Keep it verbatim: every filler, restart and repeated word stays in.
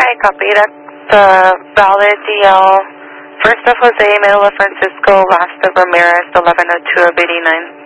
Hi, copy. That's uh, valid D L. First of Jose, middle of Francisco, last of Ramirez, eleven oh two of eighty-nine.